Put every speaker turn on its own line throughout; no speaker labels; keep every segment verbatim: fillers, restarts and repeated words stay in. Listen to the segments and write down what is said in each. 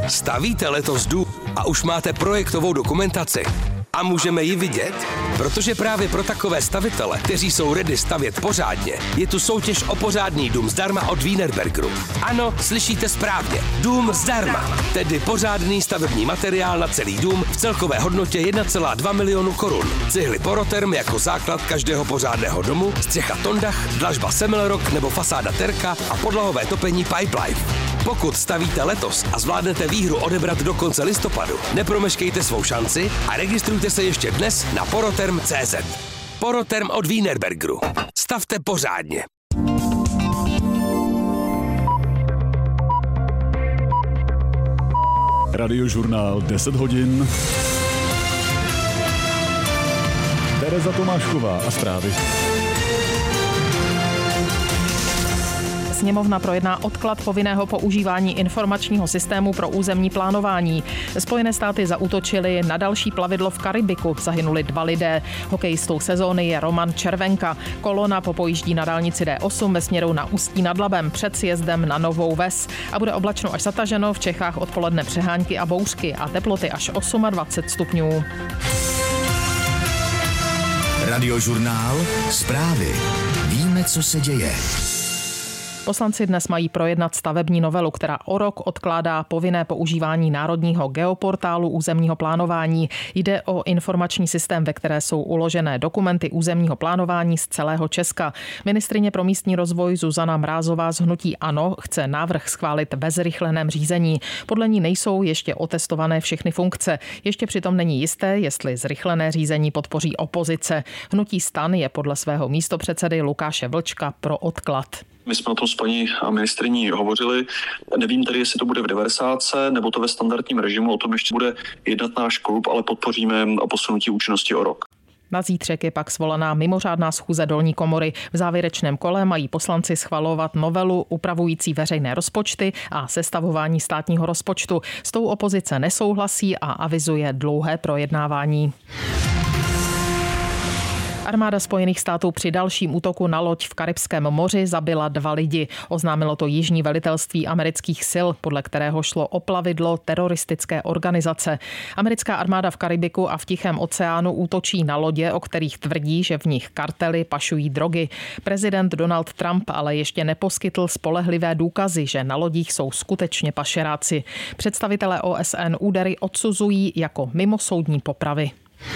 Stavíte letos dům a už máte projektovou dokumentaci? A můžeme ji vidět? Protože právě pro takové stavitele, kteří jsou ready stavět pořádně, je tu soutěž o pořádný dům zdarma od Wienerbergeru. Ano, slyšíte správně. Dům zdarma. Tedy pořádný stavební materiál na celý dům v celkové hodnotě jedna celá dva milionu korun. Cihly Poroterm jako základ každého pořádného domu, střecha Tondach, dlažba Semmelrock nebo fasáda Terka a podlahové topení Pipelife. Pokud stavíte letos a zvládnete výhru odebrat do konce listopadu, nepromeškejte svou šanci a registrujte se ještě dnes na poroterm tečka cé zet. Poroterm od Wienerbergeru. Stavte pořádně.
Radiožurnál deset hodin. Tereza Tomášková a zprávy.
Sněmovna projedná odklad povinného používání informačního systému pro územní plánování. Spojené státy zaútočily na další plavidlo v Karibiku. Zahynuli dva lidé. Hokejistou sezóny je Roman Červenka. Kolona popojíždí na dálnici D osm ve směru na Ústí nad Labem před sjezdem na Novou Ves. A bude oblačno až zataženo, v Čechách odpoledne přehánky a bouřky a teploty až dvacet osm stupňů.
Radiožurnál Zprávy. Víme, co se děje.
Poslanci dnes mají projednat stavební novelu, která o rok odkládá povinné používání národního geoportálu územního plánování. Jde o informační systém, ve které jsou uložené dokumenty územního plánování z celého Česka. Ministryně pro místní rozvoj Zuzana Mrázová z hnutí ANO chce návrh schválit ve zrychleném řízení. Podle ní nejsou ještě otestované všechny funkce. Ještě přitom není jisté, jestli zrychlené řízení podpoří opozice. Hnutí STAN je podle svého místopředsedy Lukáše Vlčka pro odklad.
My jsme o tom s paní ministryní hovořili. Nevím tedy, jestli to bude v devadesátce nebo to ve standardním režimu. O tom ještě bude jednat náš klub, ale podpoříme posunutí účinnosti o rok.
Na zítřek je pak svolaná mimořádná schůze dolní komory. V závěrečném kole mají poslanci schvalovat novelu upravující veřejné rozpočty a sestavování státního rozpočtu. S tou opozice nesouhlasí a avizuje dlouhé projednávání. Armáda Spojených států při dalším útoku na loď v Karibském moři zabila dva lidi. Oznámilo to jižní velitelství amerických sil, podle kterého šlo o plavidlo teroristické organizace. Americká armáda v Karibiku a v Tichém oceánu útočí na lodě, o kterých tvrdí, že v nich kartely pašují drogy. Prezident Donald Trump ale ještě neposkytl spolehlivé důkazy, že na lodích jsou skutečně pašeráci. Představitelé O S N údery odsuzují jako mimosoudní popravy.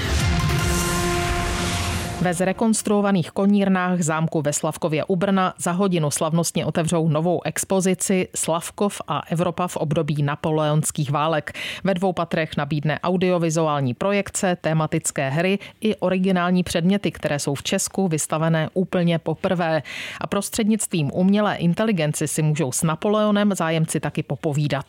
Ve zrekonstruovaných konírnách zámku ve Slavkově u Brna za hodinu slavnostně otevřou novou expozici Slavkov a Evropa v období napoleonských válek. Ve dvou patrech nabídne audiovizuální projekce, tematické hry i originální předměty, které jsou v Česku vystavené úplně poprvé. A prostřednictvím umělé inteligence si můžou s Napoleonem zájemci taky popovídat.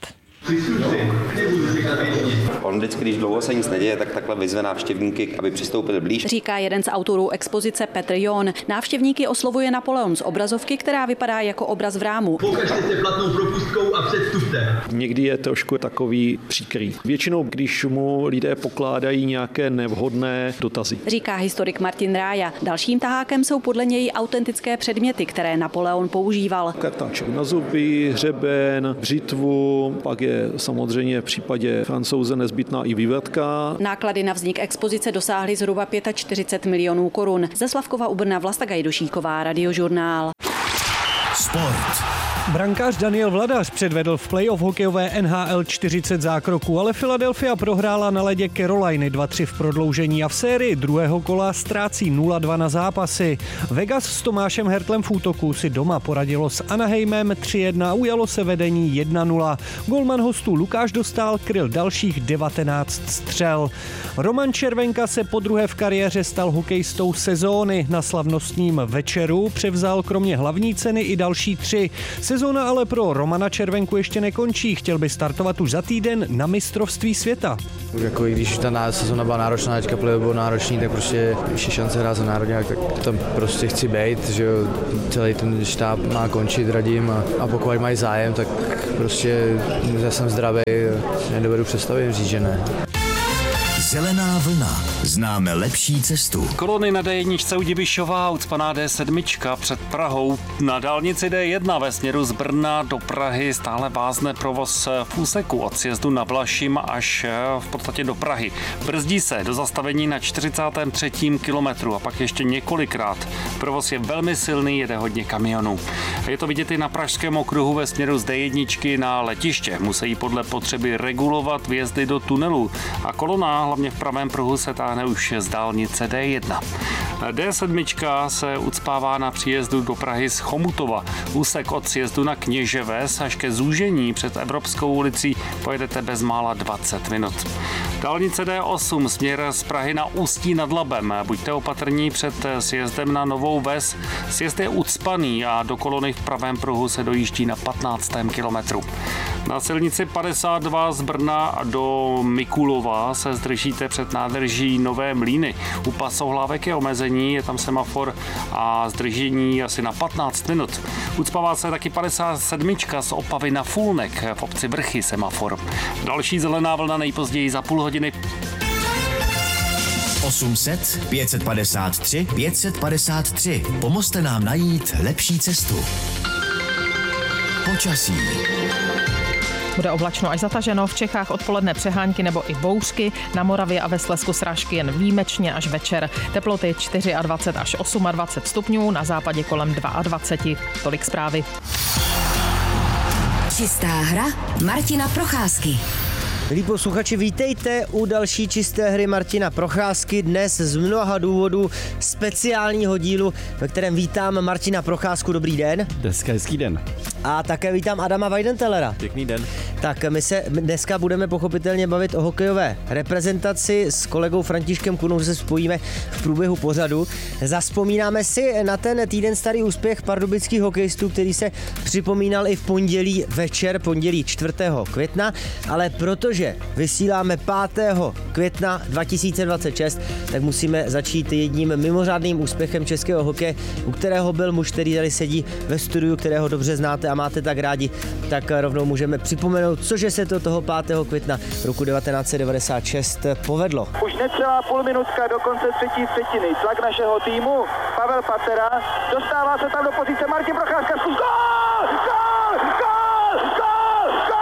On vždycky, když dlouho se nic neděje, tak takhle vyzve návštěvníky, aby přistoupili blíž.
Říká jeden z autorů expozice Petr John. Návštěvníky oslovuje Napoleon z obrazovky, která vypadá jako obraz v rámu.
Pokažte se platnou propustkou a předstupte.
Někdy je trošku takový příkrý. Většinou, když mu lidé pokládají nějaké nevhodné dotazy.
Říká historik Martin Rája. Dalším tahákem jsou podle něj autentické předměty, které Napoleon používal.
Kartáček na zuby, hřeben, břitvu, pak je samozřejmě v případě Francouze nezbytná i vývratka.
Náklady na vznik expozice dosáhly zhruba čtyřicet pět milionů korun. Ze Slavkova u Brna Vlasta Gajdošíková, Radiožurnál.
Sport.
Brankář Daniel Vladař předvedl v playoff hokejové N H L čtyřicet zákroků, ale Philadelphia prohrála na ledě Caroliny dva tři v prodloužení a v sérii druhého kola ztrácí nula dva na zápasy. Vegas s Tomášem Hertlem v útoku si doma poradilo s Anaheimem tři jedna a ujalo se vedení jedna nula. Golman hostů Lukáš Dostál kryl dalších devatenáct střel. Roman Červenka se podruhé v kariéře stal hokejistou sezóny. Na slavnostním večeru převzal kromě hlavní ceny i další tři. Sezóna ale pro Romana Červenku ještě nekončí. Chtěl by startovat už za týden na mistrovství světa.
Jako i když ta sezóna byla náročná, teďka playoff byl náročný, tak prostě když je šance hrát za národňák, tak tam prostě chci být, že jo, celý ten štáb má končit, radím a, a pokud mají zájem, tak prostě já jsem zdravý, nedovedu představit říct, že ne.
Zelená vlna. Známe lepší cestu.
Kolony na dé jedna u Divišova, ucpaná dé sedm před Prahou. Na dálnici dé jedna ve směru z Brna do Prahy stále vázne provoz v úseku od sjezdu na Vlašim až v podstatě do Prahy. Brzdí se do zastavení na čtyřicátém třetím kilometru a pak ještě několikrát. Provoz je velmi silný, jede hodně kamionů. Je to vidět i na pražském okruhu ve směru z dé jedna na letiště. Musí podle potřeby regulovat vjezdy do tunelu a kolona hlavně v pravém pruhu se táhne už z dálnice dé jedna. dé sedm se ucpává na příjezdu do Prahy z Chomutova. Úsek od sjezdu na Kněževes až ke zúžení před Evropskou ulicí pojedete bezmála dvacet minut. Dálnice dé osm směr z Prahy na Ústí nad Labem. Buďte opatrní před sjezdem na Novou Ves. Sjezd je ucpaný a do kolony v pravém pruhu se dojíždí na patnáctém kilometru. Na silnici padesát dva z Brna do Mikulova se zdržíte před nádrží Nové Mlýny. U Pasohlávek je omezení, je tam semafor a zdržení asi na patnáct minut. Ucpává se taky padesát sedm z Opavy na Fulnek, v obci Vrchy semafor. Další zelená vlna nejpozději za půl hodiny.
osm set pět set padesát tři pět set padesát tři. Pomozte nám najít lepší cestu. Počasí.
Bude oblačno až zataženo, v Čechách odpoledne přehánky nebo i bouřky, na Moravě a ve Slezsku srážky jen výjimečně až večer. Teploty dvacet čtyři až dvacet osm stupňů, na západě kolem dvacet dva. Tolik zprávy.
Čistá hra Martina Procházky.
Milí posluchači, vítejte u další čisté hry Martina Procházky. Dnes z mnoha důvodů speciálního dílu, ve kterém vítám Martina Procházku. Dobrý den.
Dneska hezký den.
A také vítám Adama Weidenthalera.
Pěkný den.
Tak my se dneska budeme pochopitelně bavit o hokejové reprezentaci. S kolegou Františkem Kunou se spojíme v průběhu pořadu. Zazpomínáme si na ten týden starý úspěch pardubických hokejistů, který se připomínal i v pondělí večer, pondělí čtvrtého května, ale protože že vysíláme pátého května dva tisíce dvacet šest, tak musíme začít jedním mimořádným úspěchem českého hokeje, u kterého byl muž, který tady sedí ve studiu, kterého dobře znáte a máte tak rádi, tak rovnou můžeme připomenout, cože se to toho pátého května roku devatenáct set devadesát šest povedlo.
Už necelá půl minutka do konce třetí třetiny. Tlak našeho týmu, Pavel Patera, dostává se tam do pozice Martin Procházka, zkus gól! Gól! Gól! Gól! Gól!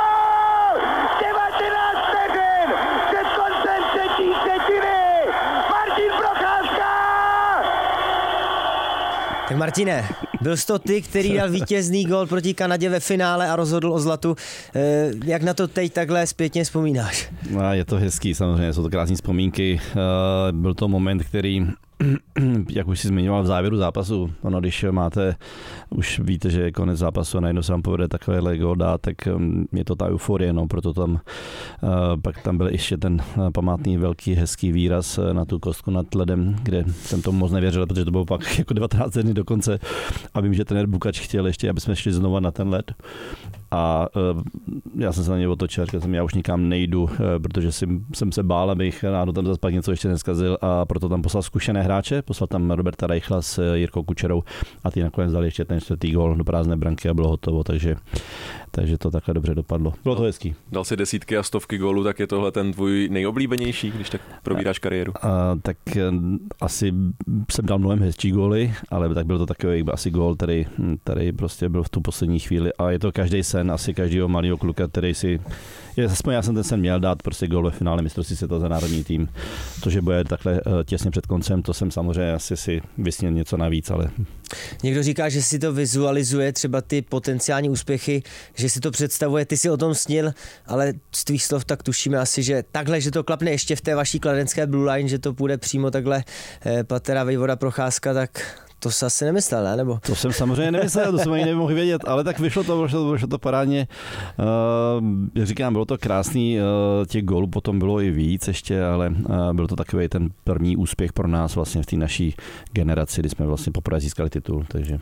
Tak Martine, byl jsi to ty, který dal vítězný gól proti Kanadě ve finále a rozhodl o zlatu. Jak na to teď takhle zpětně vzpomínáš?
No, je to hezký, samozřejmě, jsou to krásné vzpomínky. Byl to moment, který, jak už si zmiňoval v závěru zápasu, ono, když máte, už víte, že je konec zápasu a najednou se vám povede takovéhle gól dát, tak je to ta euforie, no, proto tam pak tam byl ještě ten památný velký hezký výraz na tu kostku nad ledem, kde jsem tomu moc nevěřil, protože to bylo pak jako devatenáct dní do konce a vím, že trenér Bukač chtěl ještě, aby jsme šli znova na ten led. A uh, já jsem se na něj otočil, říkal jsem, já už nikam nejdu, uh, protože si, jsem se bál, abych náhodou tam zase pak něco ještě neskazil a proto tam poslal zkušené hráče, poslal tam Roberta Reichla s Jirkou Kučerou a ty nakonec dali ještě ten čtvrtý gól do prázdné branky a bylo hotovo, takže, takže to takhle dobře dopadlo. Bylo to hezký.
Dal si desítky a stovky gólů, tak je tohle ten tvůj nejoblíbenější, když tak probíráš kariéru?
Uh, tak uh, asi jsem dal mnohem hezčí góly, ale tak byl to takový asi gól, který, který prostě byl v tu poslední chvíli a je to každý sen asi každého malého kluka, který si, je, aspoň já jsem ten sen měl dát prostě gól ve finále mistrovství světa za národní tým. To, že bude takhle těsně před koncem, to jsem samozřejmě asi si vysnil něco navíc, ale...
Někdo říká, že si to vizualizuje, třeba ty potenciální úspěchy, že si to představuje, ty si o tom snil, ale z tvých slov tak tušíme asi, že takhle, že to klapne ještě v té vaší kladenské Blue Line, že to půjde přímo takhle eh, Patera, Vejvoda, Procházka, tak... To se asi nemyslel, ne? Nebo?
To jsem samozřejmě nemyslel, to jsem ani nemohl vědět, ale tak vyšlo to, vyšlo to, vyšlo to parádně. Uh, říkám, bylo to krásný, uh, těch gólů potom bylo i víc ještě, ale uh, byl to takový ten první úspěch pro nás vlastně v té naší generaci, kdy jsme vlastně poprvé získali titul, takže...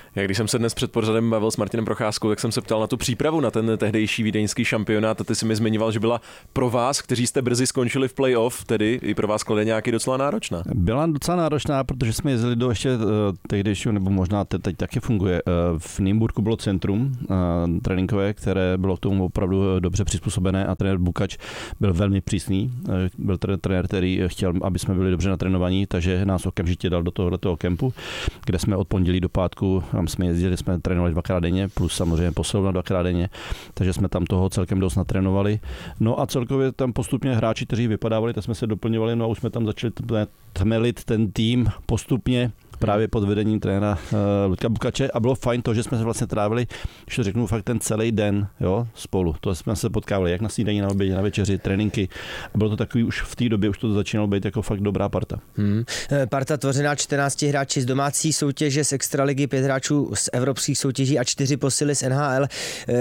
Já když jsem se dnes před pořadem bavil s Martinem Procházkou, tak jsem se ptal na tu přípravu na ten tehdejší vídeňský šampionát a ty si mi zmiňoval, že byla pro vás, kteří jste brzy skončili v playoff, tedy i pro vás Kladeňáky docela náročná.
Byla docela náročná, protože jsme jezdili do ještě tehdejšího, nebo možná teď taky funguje. V Nymburku bylo centrum tréninkové, které bylo k tomu opravdu dobře přizpůsobené a trenér Bukač byl velmi přísný. Byl trenér, který chtěl, aby jsme byli dobře natrénovaní, takže nás okamžitě dal do tohoto kempu, kde jsme od pondělí do pátku, tam jsme jezdili, jsme trénovali dvakrát denně, plus samozřejmě posilovna dvakrát denně, takže jsme tam toho celkem dost natrénovali. No a celkově tam postupně hráči, kteří vypadávali, tak jsme se doplňovali, no a už jsme tam začali tmelit ten tým postupně, právě pod vedením trenéra uh, Ludka Bukače a bylo fajn to, že jsme se vlastně trávili, když to řeknu, fakt ten celý den, jo, spolu. To jsme se potkávali jak na snídani, na obědě, na večeři, tréninky. A bylo to takový už v té době, už to začínalo být jako fakt dobrá parta.
Hmm. Parta tvořená čtrnácti hráči z domácí soutěže, z extraligy, pět hráčů z evropských soutěží a čtyři posily z N H L.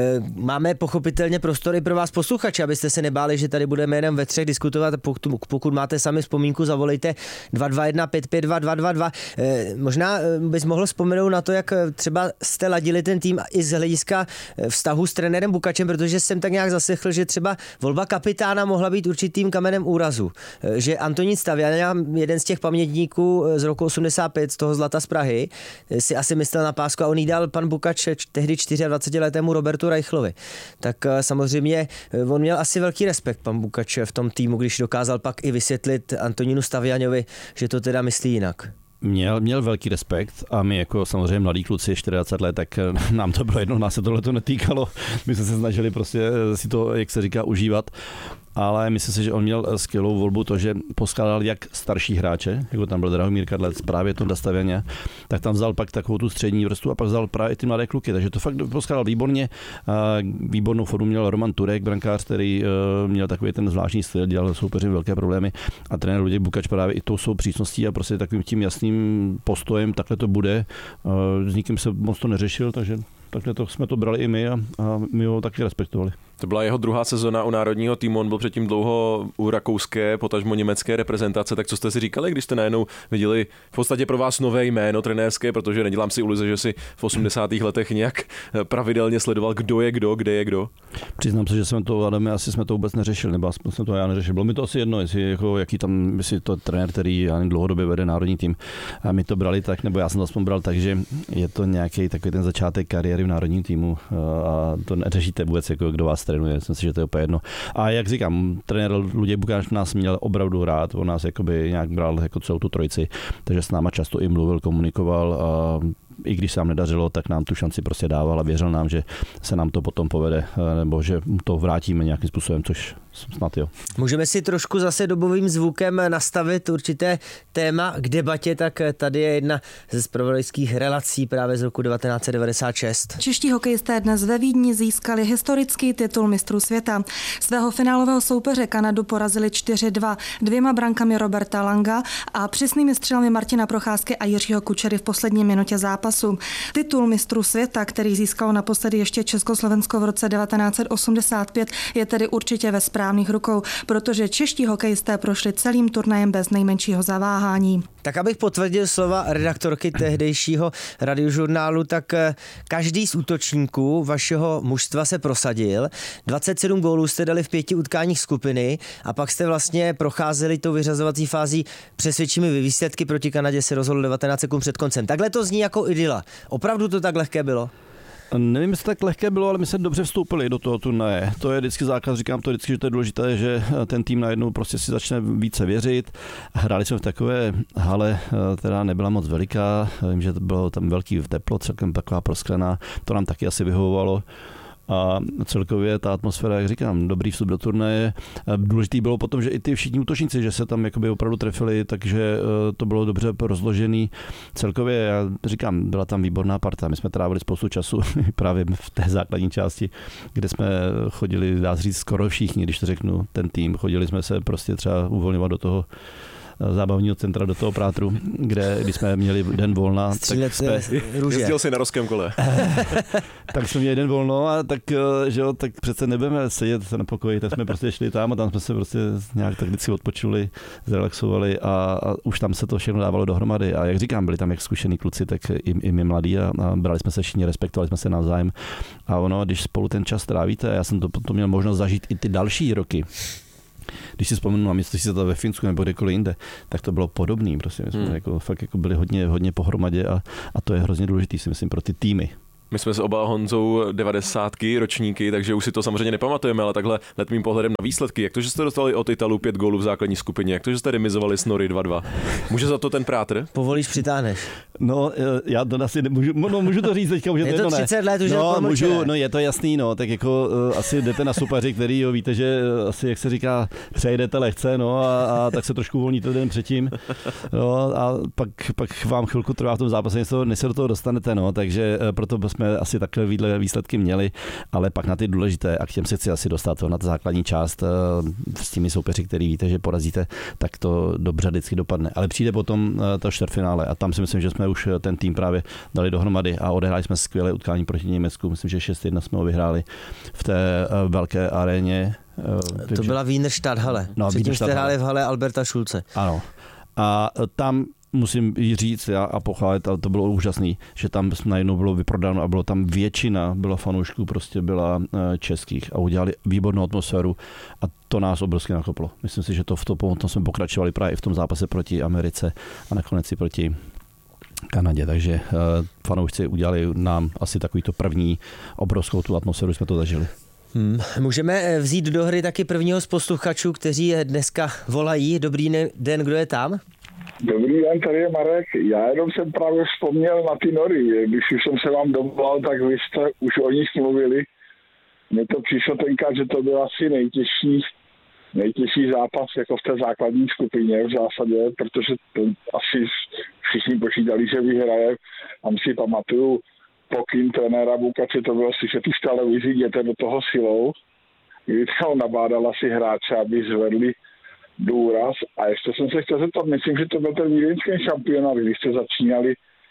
Máme pochopitelně prostory pro vás posluchače, abyste se nebáli, že tady budeme jenom ve třech diskutovat. Pokud, pokud máte sami vzpomínku, zavolejte dva dva jedna pět pět dva dva dva dva. Možná bys mohl vzpomenout na to, jak třeba jste ladili ten tým i z hlediska vztahu s trenérem Bukačem, protože jsem tak nějak zaslechl, že třeba volba kapitána mohla být určitým kamenem úrazu. Že Antonín Stavěňa, jeden z těch pamětníků z roku osmdesát pět, z toho Zlata z Prahy, si asi myslel na pásku a on jí dal pan Bukač tehdy dvacetičtyřletému Robertu Reichlovi. Tak samozřejmě on měl asi velký respekt, pan Bukač, v tom týmu, když dokázal pak i vysvětlit Antonínu Stavěňovi, že to teda myslí jinak.
Měl, měl velký respekt a my jako samozřejmě mladí kluci, dvacet čtyři let, tak nám to bylo jedno, nás se tohle to netýkalo. My jsme se snažili prostě si to, jak se říká, užívat. Ale myslím si, že on měl skvělou volbu to, že poskládal jak starší hráče, jako tam byl Drahomír Kadlec, právě to Dastavěně, tak tam vzal pak takovou tu střední vrstvu a pak vzal právě ty mladé kluky, takže to fakt poskládal výborně. Výbornou formu měl Roman Turek, brankář, který měl takový ten zvláštní styl, dělal soupeřím velké problémy a trenér Luděk Bukač právě i tou svou přísností a prostě takovým tím jasným postojem, takhle to bude. S nikým se moc to neřešil, takže takhle to jsme to brali i my a, a my ho taky respektovali.
To byla jeho druhá sezona u národního týmu, on byl předtím dlouho u rakouské, potažmo německé reprezentace, tak co jste si říkali, když jste najednou viděli v podstatě pro vás nové jméno trenérské, protože nedělám si iluze, že si v osmdesátých letech nějak pravidelně sledoval, kdo je kdo, kde je kdo?
Přiznám se, že jsme to, Adame, asi jsme to vůbec neřešili, nebo aspoň jsem to já neřešil. Bylo mi to asi jedno, jestli jako, jaký tam, jestli to trenér, který já dlouhodobě vede národní tým, a my to brali tak, nebo já jsem to aspoň bral tak, že je to nějaký takový ten začátek kariéry v národním týmu a to neřešíte vůbec, jako kdo vás trénuje, myslím si, že to je úplně jedno. A jak říkám, trenér Luděk Bukač nás měl opravdu rád, on nás jakoby nějak bral jako celou tu trojici, takže s náma často i mluvil, komunikoval a i když se nám nedařilo, tak nám tu šanci prostě dával a věřil nám, že se nám to potom povede, nebo že to vrátíme nějakým způsobem, což snad jo.
Můžeme si trošku zase dobovým zvukem nastavit určité téma k debatě, tak tady je jedna ze zpravodajských relací právě z roku devatenáct set devadesát šest.
Čeští hokejisté dnes ve Vídni získali historický titul mistrů světa. Svého finálového soupeře Kanadu porazili čtyři dva dvěma brankami Roberta Langa a přesnými střelami Martina Procházky a Jiřího Kučery v poslední minutě zápasu. Titul mistrů světa, který získalo naposledy ještě Československo v roce devatenáct set osmdesát pět, je tedy určitě ve správných rukou, protože čeští hokejisté prošli celým turnajem bez nejmenšího zaváhání.
Tak abych potvrdil slova redaktorky tehdejšího radiožurnálu, tak každý z útočníků vašeho mužstva se prosadil. dvacet sedm gólů jste dali v pěti utkáních skupiny a pak jste vlastně procházeli tou vyřazovací fází přesvědčivými výsledky. Proti Kanadě se rozhodl devatenáct sekund před koncem. Takhle to zní jako idyla. Opravdu to tak lehké bylo?
Nevím, jestli tak lehké bylo, ale my jsme dobře vstoupili do toho turnaje. To je vždycky základ, říkám to vždycky, že to je důležité, že ten tým najednou prostě si začne více věřit. Hráli jsme v takové hale, která nebyla moc veliká, vím, že to bylo tam velký teplo, celkem taková prosklená, to nám taky asi vyhovovalo. A celkově ta atmosféra, jak říkám, dobrý vstup do turnaje. Důležitý bylo potom, že i ty všichni útočníci, že se tam jakoby opravdu trefili, takže to bylo dobře rozložený. Celkově, já říkám, byla tam výborná parta. My jsme trávili spoustu času právě v té základní části, kde jsme chodili, dá se říct, skoro všichni, když to řeknu, ten tým. Chodili jsme se prostě třeba uvolňovat do toho zábavního centra do toho Prátru, kde když jsme měli den volna,
Střílet
tak jsme...
Jezdil si na rozkém kole.
Tak jsme měli den volno a tak, že jo, tak přece nebudeme sedět na pokoji, tak jsme prostě šli tam a tam jsme se prostě nějak tak vždycky odpočuli, zrelaxovali a, a už tam se to všechno dávalo dohromady. A jak říkám, byli tam jak zkušený kluci, tak i, i my mladí a, a brali jsme se všichni, respektovali jsme se navzájem. A ono, když spolu ten čas trávíte, já jsem to potom měl možnost zažít i ty další roky. Když si vzpomenu na mistrovství světa ve Finsku nebo kdekoliv jinde, tak to bylo podobný. Prostě. My jsme hmm. jako, fakt jako byli hodně, hodně pohromadě a, a to je hrozně důležitý, si myslím, pro ty týmy.
My jsme s oba Honzou devadesátky ročníky, takže už si to samozřejmě nepamatujeme, ale takhle letmým pohledem na výsledky. Jak to, že jste dostali od Italů pět gólů v základní skupině? Jak to, že jste remizovali s Nory dva dva? Může za to ten Prátr?
Povolíš, přitáhneš.
No, já to asi nemůžu, no, můžu to říct teďka, už je,
je to třicet let, už
no,
je
můžu, no je to jasný, no, tak jako uh, asi jdete na soupeři, který jo, víte, že uh, asi, jak se říká, přejedete lehce, no, a, a tak se trošku uvolníte den předtím, no, a pak, pak vám chvilku trvá v tom zápase, než se do toho dostanete, no, takže uh, proto jsme asi takhle výsledky měli, ale pak na ty důležité, a k těm se chci asi dostat, na ta základní část s těmi soupeři, který víte, že porazíte, tak to dobře vždycky dopadne. Ale přijde potom to čtvrtfinále a tam si myslím, že jsme už ten tým právě dali dohromady a odehráli jsme skvělé utkání proti Německu. Myslím, že šest jedna jsme ho vyhráli v té velké aréně.
To byla Wiener Stadthalle. No, předtím jste hráli v hale Alberta Schulze.
Ano. A tam musím jí říct a pochválit, ale to bylo úžasný, že tam najednou bylo vyprodáno a bylo tam většina, byla fanoušků, prostě byla českých a udělali výbornou atmosféru a to nás obrovsky nakoplo. Myslím si, že to v to potom jsme pokračovali právě i v tom zápase proti Americe a nakonec i proti Kanadě, takže fanoušci udělali nám asi takovýto první obrovskou tu atmosféru, jsme to zažili.
Hmm. Můžeme vzít do hry taky prvního z posluchačů, kteří dneska volají. Dobrý den, kdo je tam?
Dobrý den, tady je Marek. Já jenom jsem právě vzpomněl na ty Nory. Když už jsem se vám dovolal, tak vy jste už o nich mluvili. Mně to přišlo tenkrát, že to byl asi nejtěžší, nejtěžší zápas jako v té základní skupině v zásadě, protože to asi všichni počítali, že vyhraje. Tam si pamatuju pokyn trenéra Bukače, to bylo slyšet už v televizi, jděte do toho silou, kdy tam nabádal asi hráče, aby zvedli důraz. A ještě jsem se chtěl zeptat, myslím, že to byl ten vídeňský šampionát, když jste začínali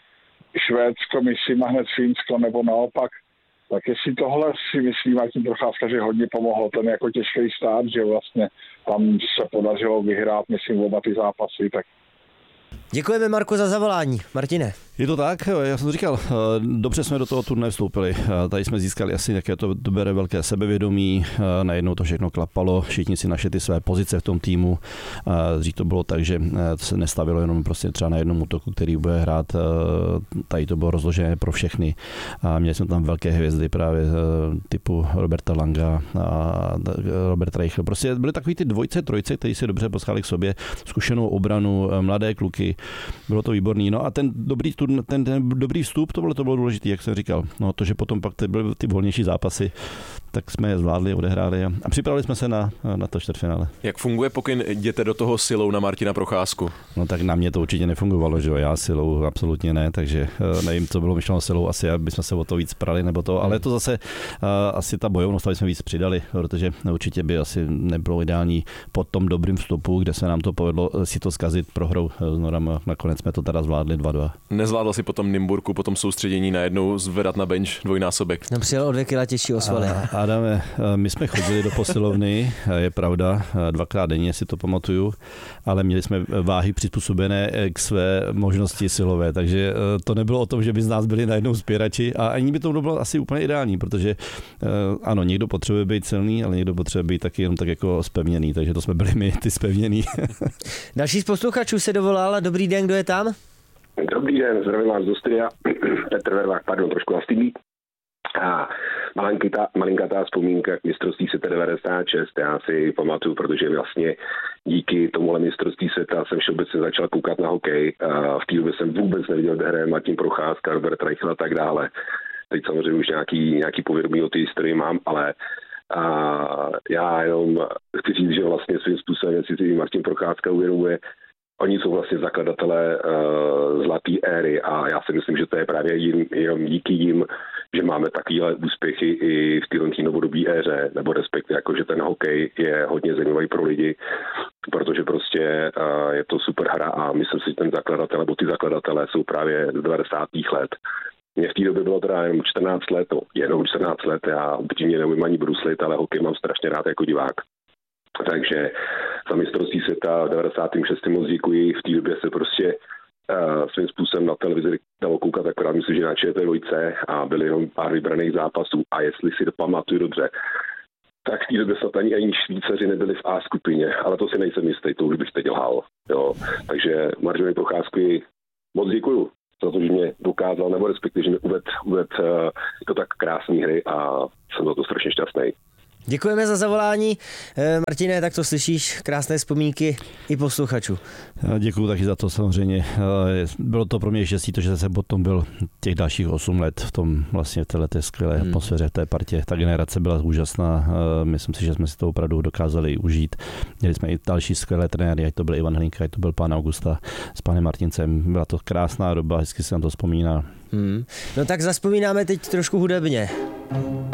Švédsko, myslím, a hned Finsko, nebo naopak. Tak jestli tohle si myslím, Martin Procházka, že hodně pomohlo, ten jako těžký stát, že vlastně tam se podařilo vyhrát, myslím, oba ty zápasy, tak.
Děkujeme, Marko, za zavolání. Martine.
Je to tak, já jsem to říkal, dobře jsme do toho turnaje vstoupili, tady jsme získali asi nějaké to bere velké sebevědomí, najednou to všechno klapalo, všichni si našli ty své pozice v tom týmu, dřív to bylo tak, že se nestavilo jenom prostě třeba na jednom útoku, který bude hrát, tady to bylo rozložené pro všechny a měli jsme tam velké hvězdy právě typu Roberta Langa a Robert Reichel, prostě byly takový ty dvojce, trojce, kteří se dobře poscháli k sobě, zkušenou obranu, mladé kluky, bylo to výborný, no a ten dobrý Ten, ten dobrý vstup, to bylo, to bylo důležité, jak jsem říkal. No to, že potom pak ty byly ty volnější zápasy, tak jsme je zvládli, odehráli a, a připravili jsme se na, na to čtvrtfinále.
Jak funguje pokyn jděte do toho silou na Martina Procházku?
No tak na mě to určitě nefungovalo, že jo, já silou absolutně ne, takže nevím, co bylo myšleno silou, asi abychom se o to víc prali nebo to, ale to zase uh, asi ta bojovnost, aby jsme víc přidali, protože určitě by asi nebylo ideální po tom dobrým vstupu, kde se nám to povedlo si to zkazit prohrou s Norama. Nakonec jsme to teda zvládli dva dva.
Nezvládl si potom Nymburku, potom soustředění najednou zvedat na bench dvojnásobek.
Tam přijel o dvě kila těžší osvaly.
Adame, my jsme chodili do posilovny, je pravda, dvakrát denně si to pamatuju, ale měli jsme váhy přizpůsobené k své možnosti silové, takže to nebylo o tom, že by z nás byli najednou spěrači a ani by to bylo asi úplně ideální, protože ano, někdo potřebuje být silný, ale někdo potřebuje být taky jenom tak jako spevněný, takže to jsme byli my, ty spevněný.
Další z posluchačů se dovolal. Dobrý den, kdo je tam?
Dobrý den, zdravím vás do studia. Petr Vervák, pardon, trošku nastydný. A malinkatá, malinkatá vzpomínka k mistrovství světa devadesát šest, já si pamatuju, protože vlastně díky tomuhle mistrovství světa jsem všeobecně začal koukat na hokej. A v té době jsem vůbec neviděl, kde hraje Martin Procházka, Robert Reichel a tak dále. Teď samozřejmě už nějaký, nějaký povědomí o té historii mám, ale a já jenom chci říct, že vlastně svým způsobem si Martin Procházka uvědomuje, oni jsou vlastně zakladatelé uh, zlaté éry a já si myslím, že to je právě jim, jenom díky jim, že máme takovéhle úspěchy i v této novodobé éře, nebo respektive jako, že ten hokej je hodně zajímavý pro lidi, protože prostě uh, je to super hra a myslím si, že ten zakladatel, nebo ty zakladatelé jsou právě z devadesátých let. Mně v té době bylo teda jenom čtrnáct let, no, jenom čtrnáct let, já upřímně neumím ani bruslit, ale hokej mám strašně rád jako divák. Takže za mistrovství světa v devadesátém šestém moc děkuji, v té době se prostě uh, svým způsobem na televizi dalo koukat, akorát myslím, že na Č T dva a byly jenom pár vybraných zápasů a jestli si to pamatuju dobře, tak v té době snad ani, ani Švýcaři nebyli v A skupině, ale to si nejsem jistý, to už bych teď lhal. Jo. Takže Martinovi Procházkovi moc děkuju za to, že mě dokázal, nebo respektive, že mě uved, uved uh, jako tak krásný hry a jsem za to strašně šťastný.
Děkujeme za zavolání. Martine, tak to slyšíš, krásné vzpomínky i posluchačů.
Děkuju taky za to samozřejmě. Bylo to pro mě štěstí, to, že jsem potom byl těch dalších osm let v tom vlastně v této skvělé hmm. atmosféře, v té partě. Ta generace byla úžasná. Myslím si, že jsme si to opravdu dokázali užít. Měli jsme i další skvělé trenéry, ať to byl Ivan Hlinka, ať to byl pán Augusta s pánem Martincem. Byla to krásná doba, hezky se na to vzpomíná.
Hmm. No tak zazpomínáme teď trošku hudebně.